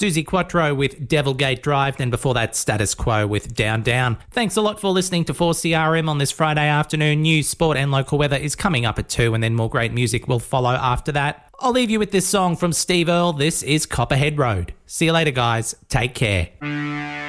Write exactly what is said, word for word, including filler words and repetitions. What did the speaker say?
Susie Quattro with Devilgate Drive, then before that Status Quo with Down Down. Thanks a lot for listening to four C R M on this Friday afternoon. News, sport and local weather is coming up at two, and then more great music will follow after that. I'll leave you with this song from Steve Earle. This is Copperhead Road. See you later, guys. Take care.